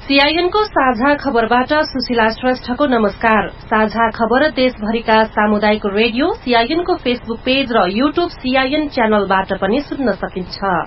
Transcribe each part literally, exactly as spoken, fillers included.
सीआईएनको साझा खबरबाट सुशीला श्रेष्ठको नमस्कार। साझा खबर देशभरिका सामुदायिक रेडियो सीआईएनको फेसबुक पेज र यूट्यूब सीआईएन च्यानलबाट पनि सुन्न सकिन्छ।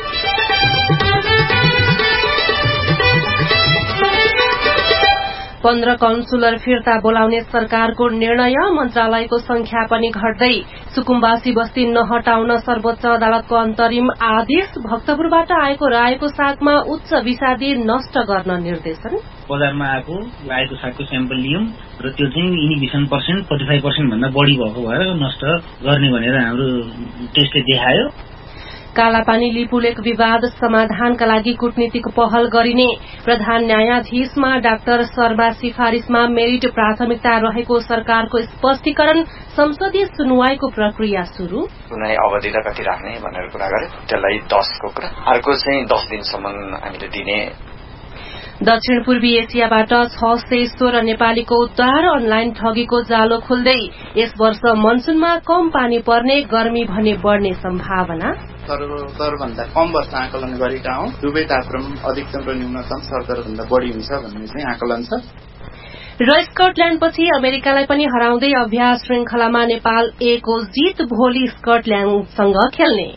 पन्ध्र काउन्सिलर फिर्ता बोलाउने सरकारको निर्णय, मन्त्रालयको संख्या पनि घट्दै, सुकुम्बासी बस्ती नहटाउन सर्वोच्च अदालतको अन्तरिम आदेश, भक्तपुरबाट आएको रायोको सागमा उच्च विषादी नष्ट गर्न निर्देशन। बजारमा आएको रायोको सागको स्याम्पल लियौं र त्यो चाहिँ इनिबिसन पर्सेन्ट फोर्टी फाइभ पर्सेन्ट भन्दा बढ़ी भएको भएर नष्ट गर्ने भनेर हाम्रो टेस्टले देखायो। कालापानी लिपुलेक विवाद समाधानका लागि कूटनीतिक पहल गरिने, प्रधान न्यायाधीशमा डाक्टर शर्मा सिफारिशमा मेरिट प्राथमिकता रहेको सरकारको स्पष्टीकरण, संसदीय सुनवाईको प्रक्रिया शुरू। कुनै अवधिलाई कति राख्ने भनेर कुरा गर्यो, त्यसलाई दसको कुरा, अर्को चाहिँ दस दिनसम्म हामीले दिने। दक्षिण पूर्वी एसियाबाट छ सय सोह्र नेपालीको उद्धार, अनलाइन ठगीको जालो खुल्दै, यस वर्ष मनसूनमा कम पानी पर्ने, गर्मी भने बढ़ने सम्भावना। सरदरभन्दा कम वर्ष आकलन गरेका हौं, दुवै तापक्रम अधिकतम र न्यूनतम सरदरभन्दा बढ़ी हुन्छ भन्ने चाहिँ आकलन छ। र स्कटल्याण्डपछि अमेरिकालाई पनि हराउँदै अभ्यास श्रृंखलामा नेपाल एकको जित, भोलि स्कटल्याण्डसँग खेल्ने।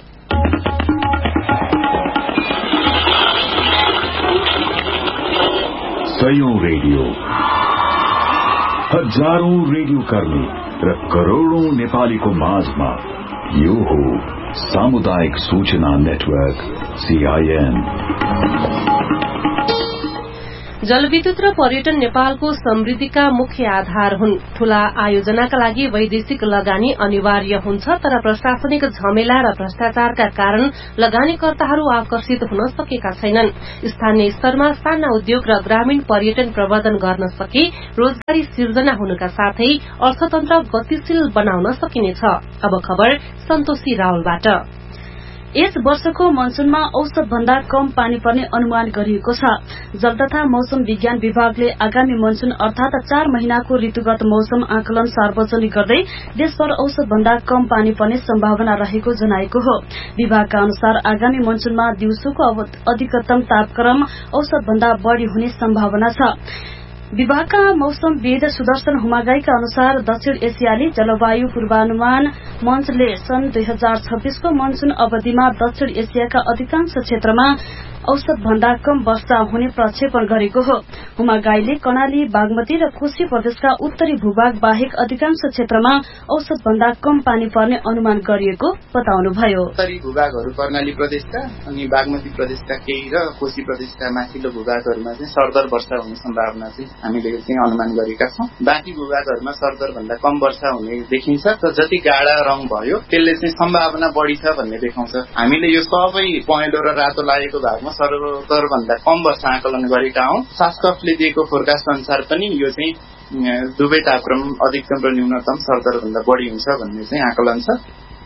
सयौं रेडियो, हजारौं रेडियो कर्मी र करोड़ौं नेपालीको माझमा यो हो सामुदायिक सूचना नेटवर्क सीआईएन। जलविद्युत र पर्यटन नेपालको समृद्धिका मुख्य आधार हुन्। ठूला आयोजनाका लागि वैदेशिक लगानी अनिवार्य हुन्छ, तर प्रशासनिक झमेला र भ्रष्टाचारका कारण लगानीकर्ताहरू आकर्षित हुन सकेका छैनन्। स्थानीय स्तरमा साना उद्योग र ग्रामीण पर्यटन प्रवर्धन गर्न सके रोजगारी सिर्जना हुनुका साथै अर्थतन्त्र गतिशील बनाउन सकिनेछ। अब खबर सन्तोषी रावलबाट। यस वर्षको मनसूनमा औसत भन्दा कम पानी पर्ने अनुमान गरिएको छ। जल तथा मौसम विज्ञान विभागले आगामी मनसून अर्थात चार महिनाको ऋतुगत मौसम आकलन सार्वजनिक गर्दै देशभर औसत भन्दा कम पानी पर्ने सम्भावना रहेको जनाएको हो। विभागका अनुसार आगामी मनसूनमा दिउँसोको अधिकतम तापक्रम औसत भन्दा बढ़ी हुने सम्भावना छ। विभागका मौसमविद सुदर्शन हुमागाईका अनुसार दक्षिण एसियाली जलवायु पूर्वानुमान मञ्चले सन् दुई हजार छब्बीसको मनसून अवधिमा दक्षिण एसियाका अधिकांश क्षेत्रमा औसत भन्दा कम वर्षा हुने प्रक्षेपण गरेको हो। हुमागाईले कर्णाली, बागमती र कोशी प्रदेशका उत्तरी भूभाग बाहेक अधिकांश क्षेत्रमा औसत भन्दा कम पानी पर्ने अनुमान गरिएको बताउनुभयो। उत्तरी भूभागहरू कर्णाली प्रदेशका अनि बागमती प्रदेशका केही र कोशी प्रदेशका माथिल्लो भूभागहरूमा चाहिँ सरदर वर्षा हुने सम्भावना चाहिँ हामीले चाहिँ अनुमान गरेका छौं। बाँकी भूभागहरूमा सरदर भन्दा कम वर्षा हुने देखिन्छ, र जति गाढ़ा रंग भयो त्यसले चाहिँ सम्भावना बढ़ी छ भन्ने देखाउँछ। हामीले यो सबै पहेँलो र रातो लागेको भागमा सरदर भन्दा कम वर्षा आकलन गरेका हौं। शासकले दिएको फोरकास्ट अनुसार पनि यो चाहिँ दुवै तापक्रम अधिकतम र न्यूनतम सरदर भन्दा बढ़ी हुन्छ भन्ने चाहिँ आकलन छ।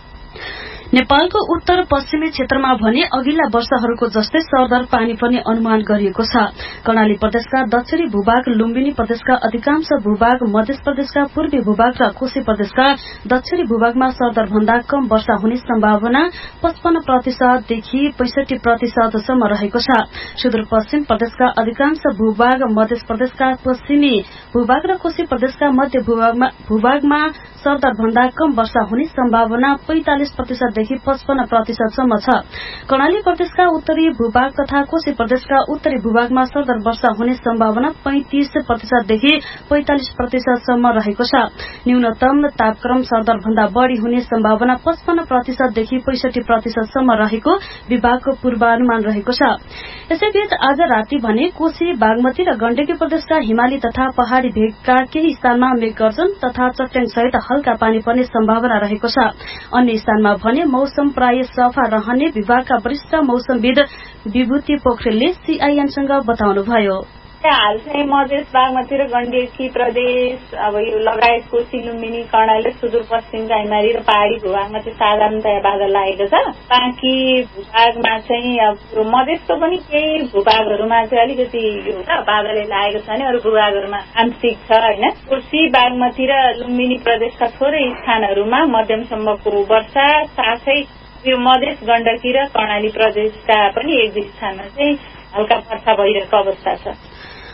नेपालको उत्तर पश्चिमी क्षेत्रमा भने अघिल्ला वर्षहरूको जस्तै सरदर पानी पर्ने अनुमान गरिएको छ। कर्णाली प्रदेशका दक्षिणी भूभाग, लुम्बिनी प्रदेशका अधिकांश भूभाग, मध्य प्रदेशका पूर्वी भूभाग र कोशी प्रदेशका दक्षिणी भूभागमा सरदर भन्दा कम वर्षा हुने सम्भावना पचपन्न प्रतिशतदेखि पैंसठी प्रतिशतसम्म रहेको छ। सुदूरपश्चिम प्रदेशका अधिकांश भूभाग, मध्य प्रदेशका पश्चिमी भूभाग र कोशी प्रदेशका मध्य भूभागमा सरदर भन्दा कम वर्षा हुने सम्भावना पैंतालिस प्रतिशतदेखि पचपन्न प्रतिशतसम्म छ। कर्णाली प्रदेशका उत्तरी भूभाग तथा कोशी प्रदेशका उत्तरी भूभागमा सरदर वर्षा हुने सम्भावना पैंतीस प्रतिशतदेखि पैंतालिस प्रतिशतसम्म रहेको छ। न्यूनतम तापक्रम सरदर भन्दा बढ़ी हुने सम्भावना पचपन्न प्रतिशतदेखि पैंसठी प्रतिशतसम्म रहेको विभागको पूर्वानुमान रहेको छ। यसैबीच आज राति भने कोशी, बागमती र गण्डकी प्रदेशका हिमाली तथा पहाड़ी भेगका केही स्थानमा मेघगर्जन तथा चट्याङ सहित हल्का पानी पर्ने सम्भावना रहेको छ। अन्य स्थानमा भने मौसम प्राय सफा रहने विभागका वरिष्ठ मौसमविद विभूति पोखरेलले सीआईएनसँग बताउनुभयो। हाल चाहिँ मधेस, बागमती र गण्डकी प्रदेश, अब यो लगायत कोशी, लुम्बिनी, कर्णाली, सुदूरपश्चिमका हिमाली र पहाड़ी भूभागमा चाहिँ साधारणतया बादल लागेको छ। बाँकी भूभागमा चाहिँ अब मधेसको पनि केही भूभागहरूमा चाहिँ अलिकति यो बादलले लागेको छ भने अरू भूभागहरूमा आंशिक छ होइन। कोशी, बागमती र लुम्बिनी प्रदेशका थोरै स्थानहरूमा मध्यमसम्मको वर्षा, साथै यो मधेस, गण्डकी र कर्णाली प्रदेशका पनि एक दुई स्थानमा चाहिँ हल्का वर्षा भइरहेको अवस्था छ।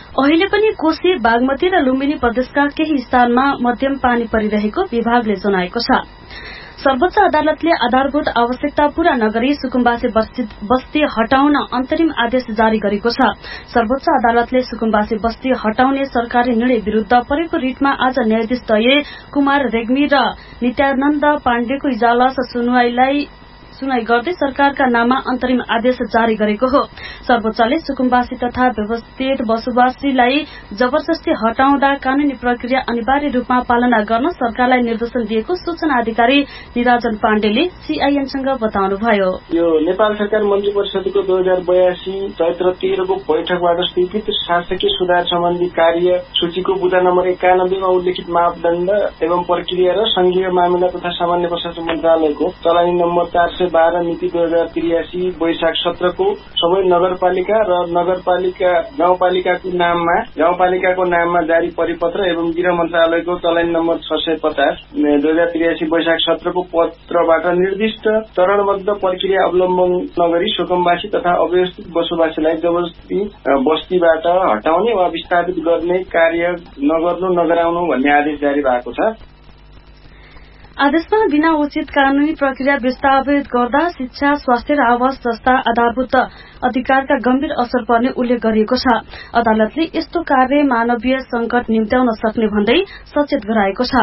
अहिले पनि कोशी, बागमती र लुम्बिनी प्रदेशका केही स्थानमा मध्यम पानी परिरहेको विभागले जनाएको छ। सर्वोच्च अदालतले आधारभूत आवश्यकता पूरा नगरी सुकुम्बासी बस्ती हटाउन अन्तरिम आदेश जारी गरेको छ। सर्वोच्च अदालतले सुकुम्बासी बस्ती हटाउने सरकारी निर्णय विरूद्ध परेको रिटमा आज न्यायाधीश दय कुमार रेग्मी र नित्यानन्द पाण्डेको इजलास सुनवाईलाई सुनाई गर्दै सरकारका नाममा अन्तरिम आदेश जारी गरेको हो। सर्वोच्चले सुकुम्बासी तथा व्यवस्थित बसोबासीलाई जबरजस्ती हटाउँदा कानूनी प्रक्रिया अनिवार्य रूपमा पालना गर्न सरकारलाई निर्देशन दिएको सूचना अधिकारी निराजन पाण्डेले सीआईएनसँग बताउनुभयो। यो नेपाल सरकार मन्त्री परिषदको दुई हजार बयासी चैत्र तेह्रको बैठकबाट स्वीकृत शासकीय सुधार सम्बन्धी कार्य सूचीको बुँदा नम्बर एकानब्बेमा उल्लेखित मापदण्ड एवं प्रक्रिया र संघीय मामिला तथा सामान्य प्रशासन मन्त्रालयको चलानी नम्बर चार सय बाह्र नीति दुई हजार त्रियासी वैशाख सत्रको सबै नगरपालिका र नगरपालिका गाउँपालिकाको नाममा गाउँपालिकाको नाममा जारी परिपत्र एवं गृह मन्त्रालयको चलानी नम्बर छ सय पचास दुई हजार त्रियासी वैशाख सत्रको पत्रबाट निर्दिष्ट चरणबद्ध प्रक्रिया अवलम्बन नगरी सुकुम्बासी तथा अव्यवस्थित बसोबासीलाई जबरजस्ती बस्तीबाट हटाउने वा विस्थापित गर्ने कार्य नगर्नु नगराउनु भन्ने आदेश जारी भएको छ। आदेशमा बिना उचित कानूनी प्रक्रिया विस्थापित गर्दा शिक्षा, स्वास्थ्य र आवास जस्ता आधारभूत अधिकारका गम्भीर असर पर्ने उल्लेख गरिएको छ। अदालतले यस्तो कार्य मानवीय संकट निम्त्याउन सक्ने भन्दै सचेत गराएको छ।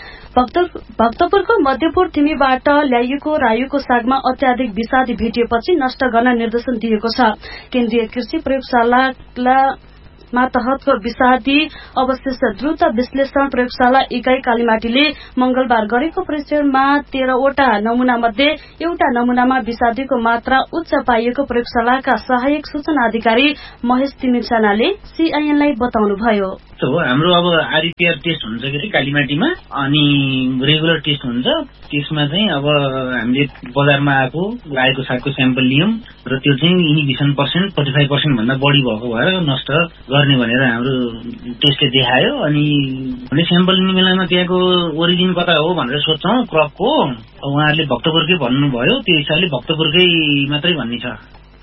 भक्तपुरको मध्यपुर तिमीबाट ल्याइएको रायोको सागमा अत्याधिक विषादी भेटिएपछि नष्ट गर्न निर्देशन दिएको छ। केन्द्रीय कृषि प्रयोगशाला मातहतको विषादी अवशेष द्रुत विश्लेषण प्रयोगशाला इकाई कालीमाटीले मंगलबार गरेको परीक्षणमा तेह्रवटा नमूना मध्ये एउटा नमूनामा विषादीको मात्रा उच्च पाइएको प्रयोगशालाका सहायक सूचना अधिकारी महेश तिमिरसानाले सीआईएनलाई बताउनुभयो। हाम्रो अब आरईपीआर टेस्ट हुन्छ कि कालीमाटीमा अनि रेगुलर टेस्ट हुन्छ। त्यसमा चाहिँ अब हामीले बजारमा आएको लागेको सागको स्याम्पल लियौं र त्यो चाहिँ इनिबिसन पर्सेन्ट फोर्टी फाइभ पर्सेन्ट भन्दा बढी भएको भएर नष्ट गर्ने भनेर हाम्रो टेस्टले देखायो। अनि हामीले स्याम्पल लिने बेलामा त्यहाँको ओरिजिन कता हो भनेर सोध्छौं क्रपको। उहाँहरूले भक्तपुरकै भन्नुभयो, त्यो हिसाबले भक्तपुरकै मात्रै भन्ने छ।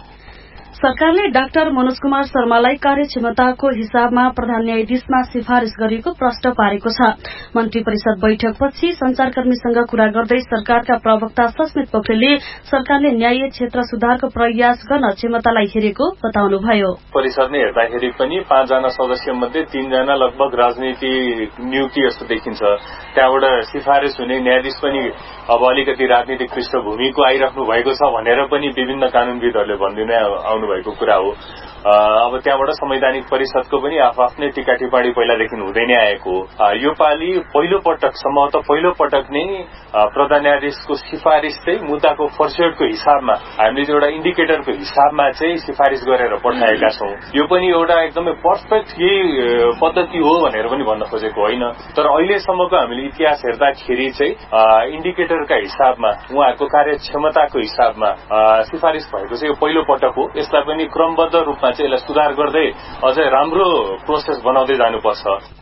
सरकारले डाक्टर मनोज कुमार शर्मालाई कार्यक्षमताको हिसाबमा प्रधान न्यायाधीशमा सिफारिश गरेको प्रश्न पारेको छ। मन्त्री परिषद बैठकपछि संचारकर्मीसँग कुरा गर्दै सरकारका प्रवक्ता सस्मित पोखरेलले सरकारले न्याय क्षेत्र सुधारको प्रयास गर्न क्षमतालाई हेरेको बताउनुभयो। परिषदले हेर्दाखेरि पनि पाँचजना सदस्य मध्ये तीनजना लगभग राजनीतिक नियुक्ति जस्तो देखिन्छ। त्यहाँबाट सिफारिश हुने न्यायाधीश पनि अब अलिकति राजनीतिक पृष्ठभूमिको आइराख्नु भएको छ भनेर पनि विभिन्न कानूनविदहरूले भन्दिनै आउनु भएको कुरा हो। अब त्यहाँबाट संवैधानिक परिषदको पनि आफ्नै टीका टिप्पणी पहिलादेखि हुँदै नै आएको हो। यो पालि पहिलो पटक सम्भवतः पहिलो पटक नै प्रधान न्यायाधीशको सिफारिश चाहिँ मुद्दाको फर्सेटको हिसाबमा हामीले एउटा इन्डिकेटरको हिसाबमा चाहिँ सिफारिश गरेर पठाएका छौं। यो पनि एउटा एकदमै पर्फेक्ट यही पद्धति हो भनेर पनि भन्न खोजेको होइन, तर अहिलेसम्मको हामीले इतिहास हेर्दाखेरि चाहिँ इन्डिकेटरका हिसाबमा उहाँहरूको कार्यक्षमताको हिसाबमा सिफारिश भएको चाहिँ यो पहिलो पटक हो। यसलाई पनि क्रमबद्ध रूपमा चाहिँ यसलाई सुधार गर्दै अझै राम्रो प्रोसेस बनाउँदै जानुपर्छ।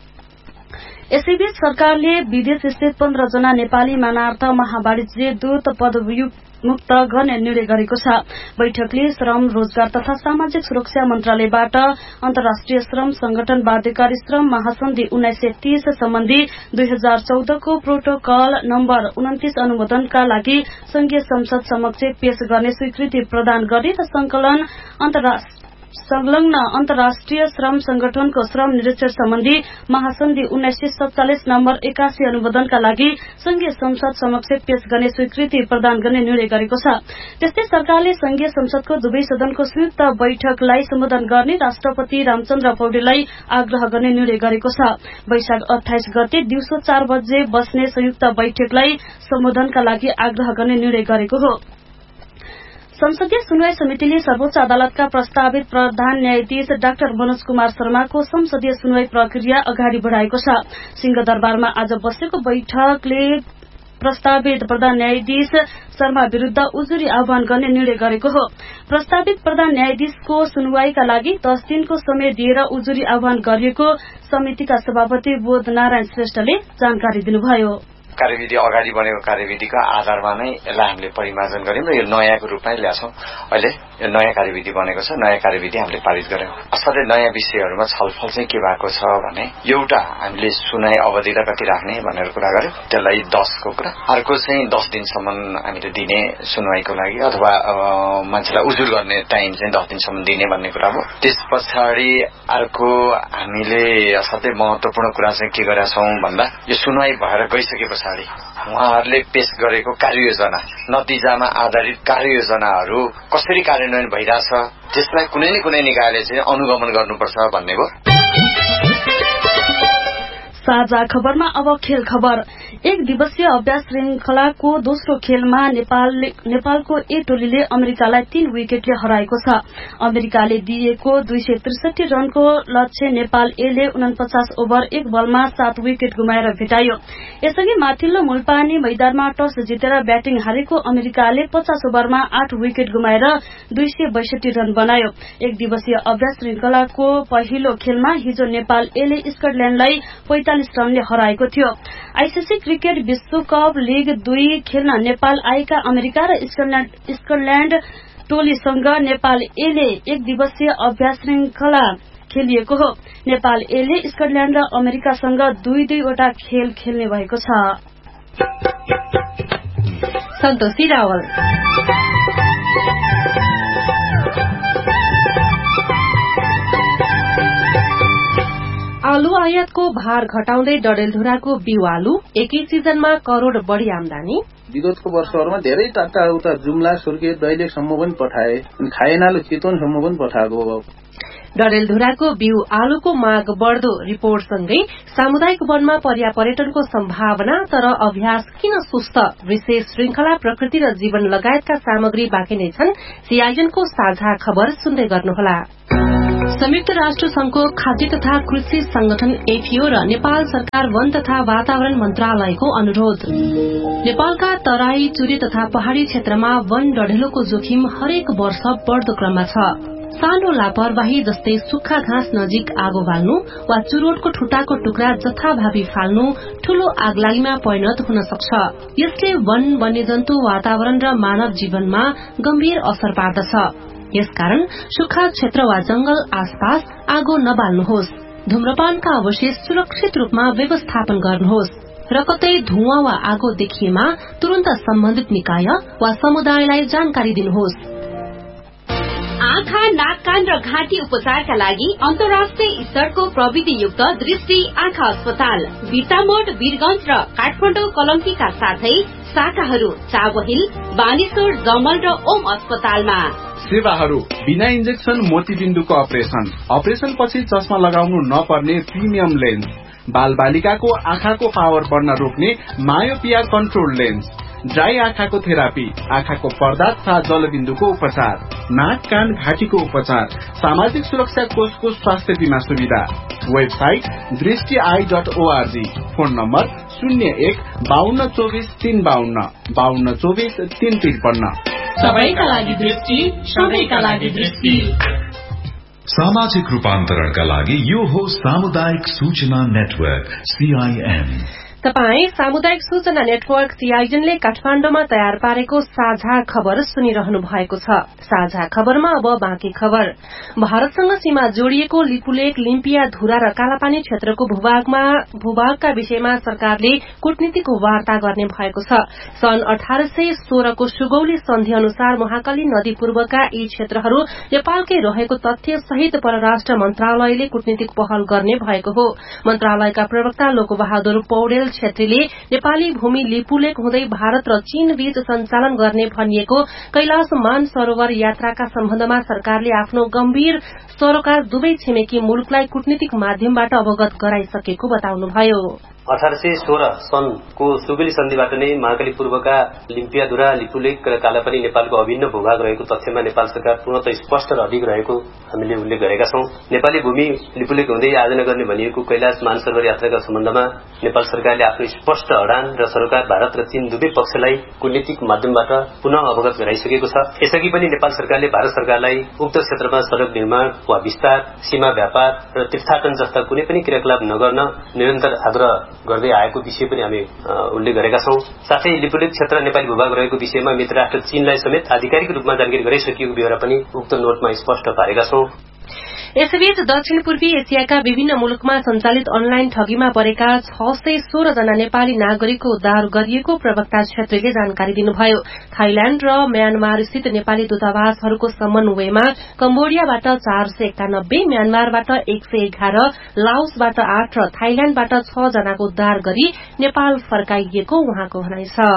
यसैबीच सरकारले विदेश स्थित पन्ध्र जना नेपाली मानार्थ महावाणिज्य दूत पदमुक्त गर्ने निर्णय गरेको छ। बैठकले श्रम, रोजगार तथा सामाजिक सुरक्षा मन्त्रालयबाट अन्तर्राष्ट्रिय श्रम संगठन बाध्यकारी श्रम महासन्धि उन्नाइस सय तीस सम्बन्धी दुई हजार चौधको प्रोटोकल नम्बर उन्तिस अनुमोदनका लागि संघीय संसद समक्ष पेश गर्ने स्वीकृति प्रदान गर्ने र संकलन अन्तर्राष्ट्रिय संलग्न अन्तर्राष्ट्रिय श्रम संगठनको श्रम निरीक्षण सम्बन्धी महासन्धि उन्नाइस सय सत्तालिस नम्बर एकासी अनुमोदनका लागि संघीय संसद समक्ष पेश गर्ने स्वीकृति प्रदान गर्ने निर्णय गरेको छ। त्यस्तै सरकारले संघीय संसदको दुवै सदनको संयुक्त बैठकलाई सम्बोधन गर्ने राष्ट्रपति रामचन्द्र पौडेललाई आग्रह गर्ने निर्णय गरेको छ। वैशाख अठाइस गते दिउँसो चार बजे बस्ने संयुक्त बैठकलाई सम्बोधनका लागि आग्रह गर्ने निर्णय गरेको हो। संसदीय सुनवाई समितिले सर्वोच्च अदालतका प्रस्तावित प्रधान न्यायाधीश डाक्टर मनोज कुमार शर्माको संसदीय सुनवाई प्रक्रिया अगाडि बढ़ाएको छ। सिंहदरबारमा आज बसेको बैठकले प्रस्तावित प्रधान न्यायाधीश शर्मा विरूद्ध उजुरी आह्वान गर्ने निर्णय गरेको हो। प्रस्तावित प्रधान न्यायाधीशको सुनवाईका लागि दस दिनको समय दिएर उजुरी आह्वान गरिएको समितिका सभापति बोध नारायण श्रेष्ठले जानकारी दिनुभयो। कार्यविधि अगाडि बनेको कार्यविधिका आधारमा नै यसलाई हामीले परिमार्जन गर्यौं र यो नयाँको रूपमै ल्याछौं। अहिले यो नयाँ कार्यविधि बनेको छ। नयाँ कार्यविधि हामीले पारित गर्यौं। असाध्यै नयाँ विषयहरूमा छलफल चाहिँ के भएको छ भने एउटा हामीले सुनाइ अवधि र कति राख्ने भनेर कुरा गर्यौं, त्यसलाई दसको कुरा। अर्को चाहिँ दस दिनसम्म हामीले दिने सुनवाईको लागि अथवा मान्छेलाई उजुर गर्ने टाइम चाहिँ दस दिनसम्म दिने भन्ने कुरा हो। त्यस पछाडि अर्को हामीले असाध्यै महत्वपूर्ण कुरा चाहिँ के गरेका छौं भन्दा यो सुनवाई भएर गइसके पछाडि उहाँहरूले पेश गरेको कार्ययोजना, नतिजामा आधारित कार्ययोजनाहरू कसरी कार्यान्वयन भइरहेछ त्यसलाई कुनै न कुनै निकायले चाहिँ अनुगमन गर्नुपर्छ भन्ने हो। साझा खबरमा अब खेल खबर। एक दिवसीय अभ्यास श्रृंखलाको दोस्रो खेलमा नेपाल नेपालको ए टोलीले अमेरिकालाई तीन विकेटले हराएको छ। अमेरिकाले दिएको दुई सय त्रिसठी रनको लक्ष्य नेपाल एले उनपचास ओभर एक बलमा सात विकेट गुमाएर भेटायो। यसअघि माथिल्लो मुलपानी मैदानमा टस जितेर ब्याटिङ हारेको अमेरिकाले पचास ओभरमा आठ विकेट गुमाएर दुई सय बैसठी रन बनायो। एक दिवसीय अभ्यास श्रृंखलाको पहिलो खेलमा हिजो नेपाल एले स्कटल्याण्डलाई पैंतालिस रनले हराएको थियो। आईसीसी क्रिकेट विश्वकप लीग दुई खेल्न नेपाल आएका अमेरिका र स्कटल्याण्ड टोलीसँग नेपाल एले एक दिवसीय अभ्यास श्रृंखला खेलिएको हो। नेपाल एले स्कटल्याण्ड र अमेरिकासँग दुई दुईवटा खेल खेल्ने भएको छ। सन्तोषी रावल। आलु आयातको भार घटाउँदै डडेलधुराको बिउ आलु एकै सिजनमा करोड़ बढ़ी आमदानी। विगतको वर्षहरूमा धेरै टाढा उता जुम्ला सुर्खेत दैलेखसम्म पनि पठाए, खाएनालो चितवनसम्म पनि पठाएको हो। डडेलधुराको बिउ आलुको माग बढ़दो रिपोर्टसँगै सामुदायिक वनमा पर्या पर्यटनको सम्भावना तर अभ्यास किन सुस्त, विशेष श्रृंखला प्रकृति र जीवन लगायतका सामग्री बाँकी नै छन्। सीआईएनको साझा खबर सुन्दै गर्नुहोला। संयुक्त राष्ट्र संघको खाद्य तथा कृषि संगठन एफिओ र नेपाल सरकार वन तथा वातावरण मन्त्रालयको अनुरोध। नेपालका तराई, चुरे तथा पहाड़ी क्षेत्रमा वन डढेलोको जोखिम हरेक वर्ष बढ़दो क्रममा छ। सानो लापरवाही जस्तै सुक्खा घाँस नजिक आगो बाल्नु वा चुरोटको ठुटाको टुक्रा जथाभावी फाल्नु ठूलो आगलागीमा परिणत हुन सक्छ। यसले वन, वन्यजन्तु, वातावरण र मानव जीवनमा गम्भीर असर पार्दछ। यसकारण सुक्खा क्षेत्र वा जंगल आसपास आगो नबाल्नुहोस्। धूम्रपानका अवशेष सुरक्षित रूपमा व्यवस्थापन गर्नुहोस् र कतै धुवाँ वा आगो देखिएमा तुरन्त सम्बन्धित निकाय वा समुदायलाई जानकारी दिनुहोस्। आँखा, नाक, कान र घाँटी उपचारका लागि अन्तर्राष्ट्रिय स्तरको प्रविधियुक्त दृष्टि आँखा अस्पताल बिर्तामोड, वीरगंज र काठमाडौँ कलम्कीका साथै शाखाहरू चावहिल, बानेश्वर, जमल र ओम अस्पतालमा। सेवाहरू बिना इन्जेक्सन मोतीबिन्दुको अपरेशन, अपरेशन पछि चस्मा लगाउनु नपर्ने प्रिमियम लेन्स, बाल बालिकाको आँखाको पावर बढ्न रोक्ने मायोपिया कन्ट्रोल लेन्स, ड्राई आँखाको थेरापी, आँखाको पर्दा तथा जलबिन्दुको उपचार, नाक, कान, घाँटीको उपचार, सामाजिक सुरक्षा कोषको स्वास्थ्य बीमा सुविधा। वेबसाइट दृष्टि I dot ORG. Phone number शून्य एक बाहन्न चौबिस तीन बाहन्न बाहन्न चौबिस तीन त्रिपन्न। सबैका लागि दृष्टि, सबैका लागि दृष्टि। सामाजिक रूपान्तरणका लागि यो हो सामुदायिक सूचना नेटवर्क सीआईएन। तपाई सामुदायिक सूचना नेटवर्क सीआईएनले काठमाडौँमा तयार पारेको साझा खबर सुनिरहनु भएको छ। साझा खबरमा अब बाँकी खबर। भारतसँग सीमा जोडिएको लिपुलेक, लिम्पिया, धुरा र कालापानी क्षेत्रको भूभागमा भूभागका विषयमा सरकारले कूटनीतिक वार्ता गर्ने भएको छ। सन् अठार सय सोह्रको सुगौली सन्धि अनुसार महाकाली नदी पूर्वका यी क्षेत्रहरू नेपालकै रहेको तथ्य सहित परराष्ट्र मन्त्रालयले कूटनीतिक पहल गर्ने भएको हो। मन्त्रालयका प्रवक्ता लोकबहादुर पौडेल छेत्रीले नेपाली भूमि लिपुलेक हुँदै भारत र चीन बीच सञ्चालन गर्ने भनिएको कैलाश मानसरोवर यात्राका सम्बन्धमा सरकारले आफ्नो गम्भीर सरोकार दुवै छिमेकी मुलुकलाई कूटनीतिक माध्यमबाट अवगत गराइसकेको बताउनुभयो। अठार सय सोह्र सनको सुगौली सन्धिबाट नै महाकाली पूर्वका लिम्पियाधुरा, लिपुलेक र कालापानी नेपालको अभिन्न भूभाग रहेको तथ्यमा नेपाल सरकार पूर्णतः स्पष्ट र अडिग रहेको हामीले उल्लेख गरेका छौं। नेपाली भूमि लिपुलेक हुँदै आयोजना गर्ने भनिएको कैलाश मानसरोवर यात्राका सम्बन्धमा नेपाल सरकारले आफ्नो स्पष्ट अडान र सरोकार भारत र चीन दुवै पक्षलाई कूटनीतिक माध्यमबाट पुनः अवगत गराइसकेको छ। यसअघि पनि नेपाल सरकारले भारत सरकारलाई उक्त क्षेत्रमा सड़क निर्माण वा विस्तार, सीमा व्यापार र तीर्थाटन जस्ता कुनै पनि क्रियाकलाप नगर्न निरन्तर आग्रह गर्दै आएको विषय पनि हामी उल्लेख गरेका छौं। साथै लिपुलेक क्षेत्र नेपाली भूभाग रहेको विषयमा मित्र राष्ट्र चीनलाई समेत आधिकारिक रूपमा जानकारी गराइसकिएको बेहोरा पनि उक्त नोटमा स्पष्ट पारेका छौं। यसैबीच दक्षिण पूर्वी एसियाका विभिन्न मुलुकमा सञ्चालित अनलाइन ठगीमा परेका छ सय सोह्र जना नेपाली नागरिकको उद्धार गरिएको प्रवक्ता छेत्रीले जानकारी दिनुभयो। थाइल्याण्ड र म्यानमार स्थित नेपाली दूतावासहरूको समन्वयमा कम्बोडियाबाट चार सय एकानब्बे, म्यानमारबाट एक सय एघार, लाओसबाट आठ र थाइल्याण्डबाट छ जनाको उद्धार गरी नेपाल फर्काइएको उहाँको भनाइ छ।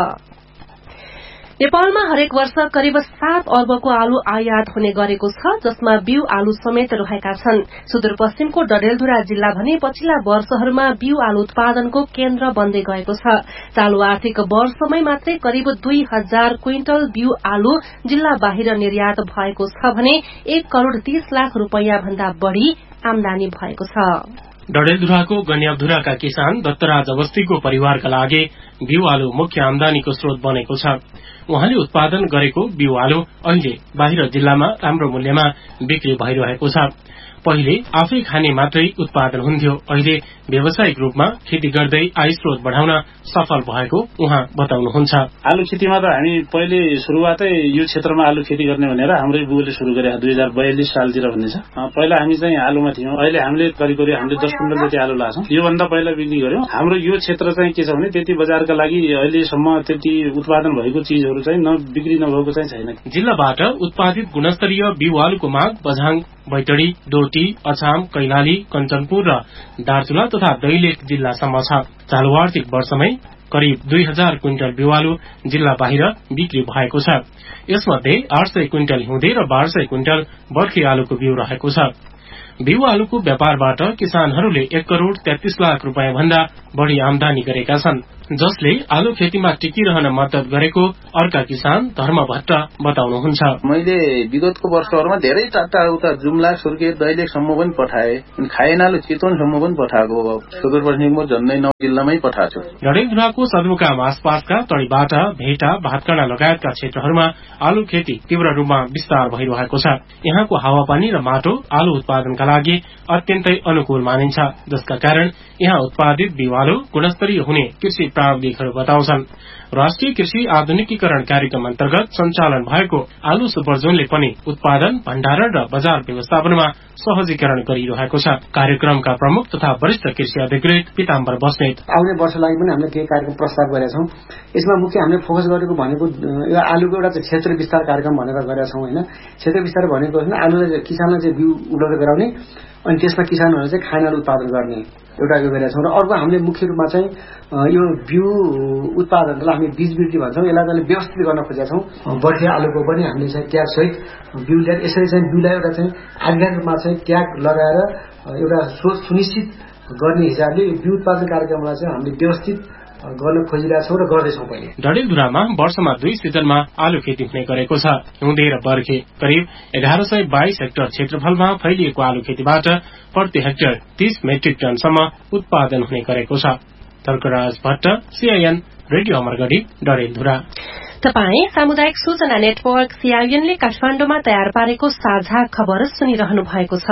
नेपालमा हरेक वर्ष करिब सात अर्बको आलु आयात हुने गरेको छ, जसमा बिउ आलु समेत रहेका छन्। सुदूरपश्चिमको डडेलधुरा जिल्ला भने पछिल्ला वर्षहरूमा बिउ आलु उत्पादनको केन्द्र बन्दै गएको छ। चालू आर्थिक वर्षमै मात्रै करिब दुई हजार क्विन्टल बिउ आलु जिल्ला बाहिर निर्यात भएको छ भने एक करोड़ तीस लाख रूपियाँ भन्दा बढ़ी आमदानी भएको छ। डडेलधुराको गन्याधुराका किसान दत्तराज अवस्थीको परिवारका लागि बिउ आलु मुख्य आमदानीको स्रोत बनेको छ। उहाँले उत्पादन गरेको बिउ आलु अहिले बाहिर जिल्लामा राम्रो मूल्यमा बिक्री भइरहेको छ। पहिले आफै खाने मात्रै उत्पादन हुन्थ्यो, अहिले व्यावसायिक रूपमा खेती गर्दै आय स्रोत बढ़ाउन सफल भएको उहाँ बताउनुहुन्छ। आलु खेतीमा त हामी पहिले शुरूआतै यो क्षेत्रमा आलु खेती गर्ने भनेर हाम्रै बुबुले शुरू गरे दुई हजार बयालिस सालतिर भन्ने छ। पहिला हामी चाहिँ आलुमा थियौं, अहिले हामीले करिब करिब हामीले दस क्विन्टल जति आलु लाग्छौं। योभन्दा पहिला बिक्री गर्यौं। हाम्रो यो क्षेत्र चाहिँ के छ भने त्यति बजारका लागि अहिलेसम्म त्यति उत्पादन भएको चीजहरू चाहिँ न बिक्री नभएको चाहिँ छैन। जिल्लाबाट उत्पादित गुणस्तरीय बिउ आलुको माग बझाङ, बैतडी, डोटी, अछाम, कैलाली, कञ्चनपुर र दार्चुला तथा दैलेख जिल्लासम्म छ। चालू आर्थिक वर्षमै करिब दुई हजार क्विन्टल बिउ आलु जिल्ला बाहिर बिक्री भएको छ। यसमध्ये आठ सय क्विन्टल हिउँदे र बाह्र सय क्विन्टल बर्खे आलुको बिउ रहेको छ। बिउ आलुको व्यापारबाट किसानहरूले एक करोड़ तेत्तीस लाख रूपियाँ भन्दा बढ़ी आमदानी गरेका छन्, जसले आलु खेतीमा टिकिरहन मद्दत गरेको अर्का किसान धर्म भट्ट बताउनुहुन्छ। मैले विगतको वर्षहरूमा धेरै टाटा उता जुम्ला, सुर्खेत, दैलेखसम्म पनि पठाए, खाएनालु चितवनसम्म पनि पठाएको। सुदूरपश्चिमको झन्डै नौ जिल्लामै पठाएको छु। डडेलधुराको सदरमुकाम आसपासका तडीबाटा, भेटा, भातकाँडा लगायतका क्षेत्रहरूमा आलु खेती तीव्र रूपमा विस्तार भइरहेको छ। यहाँको हावापानी र माटो आलु उत्पादनका लागि अत्यन्तै अनुकूल मानिन्छ, जसका कारण यहाँ उत्पादित बिउ आलु गुणस्तरीय हुने कृषि प्राविधिकहरू बताउँछन्। राष्ट्रिय कृषि आधुनिकीकरण कार्यक्रम अन्तर्गत सञ्चालन भएको आलु सुपरजोनले पनि उत्पादन, भण्डारण र बजार व्यवस्थापनमा सहजीकरण गरिरहेको छ। कार्यक्रमका प्रमुख तथा वरिष्ठ कृषि अधिकृत पीताम्बर बस्नेत आउने वर्ष लागि पनि हामीले केही कार्यक्रम प्रस्ताव गरेका छौं। यसमा मुख्य हामीले फोकस गरेको भनेको यो आलुको एउटा चाहिँ क्षेत्र विस्तार कार्यक्रम भनेर गरेका छौं हैन। क्षेत्र विस्तार भनेको हैन आलुलाई किसानलाई चाहिँ बिउ उपलब्ध गराउने अनि त्यसमा किसानहरूले चाहिँ खानालु उत्पादन गर्ने एउटा यो गरेका छौं। र अर्को हामीले मुख्य रूपमा चाहिँ यो बिउ उत्पादनलाई हामी बीज बिक्री भन्छौं, यसलाई चाहिँ व्यवस्थित गर्न खोजेका छौं। बर्खे आलुको पनि हामीले चाहिँ ट्याग सहित बिउ ल्याएर यसरी चाहिँ बिउलाई एउटा चाहिँ आधिकारिक रूपमा चाहिँ ट्याग लगाएर एउटा सोच सुनिश्चित गर्ने हिसाबले बिउ उत्पादन कार्यक्रमलाई चाहिँ हामीले व्यवस्थित गर्न खोजिरहेका छौं र गर्दैछौं। पहिले डडेलधुरामा वर्षमा दुई सिजनमा आलु खेती हुने गरेको छ। हिउँदे र बर्खे करिब एघार सय बाइस हेक्टर क्षेत्रफलमा फैलिएको आलु खेतीबाट प्रति हेक्टर तीस मेट्रिक टनसम्म उत्पादन हुने गरेको छ। धर्कराज भट्ट, सीआईएन रेडियो अमरगढी, डडेलधुरा। तपाई सामुदायिक सूचना नेटवर्क सीआईएनले काठमाडौँमा तयार पारेको साझा खबर सुनिरहनु भएको छ।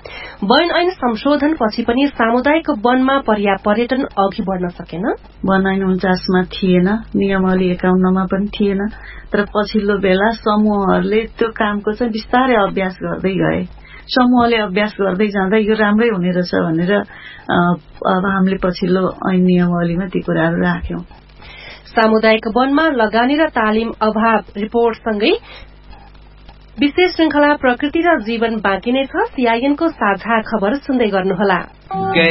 वन ऐन संशोधन पछि पनि सामुदायिक वनमा पर्याप्त पर्यटन अघि बढ़न सकेन। वन ऐन उन्चासमा थिएन, नियमावली एकाउन्नमा पनि थिएन, तर पछिल्लो बेला समूहहरूले त्यो कामको चाहिँ बिस्तारै अभ्यास गर्दै गए। समूहले अभ्यास गर्दै जाँदा यो राम्रै हुने रहेछ भनेर अब हामीले पछिल्लो ऐन नियमावलीमा ती कुराहरू राख्यौं। सामुदायिक वनमा लगानी र तालिम अभाव रिपोर्टसँगै विशेष श्रृंखला प्रकृति र जीवन बाँकी नै छ। सीआईएनको साझा खबर सुन्दै गर्नुहोला।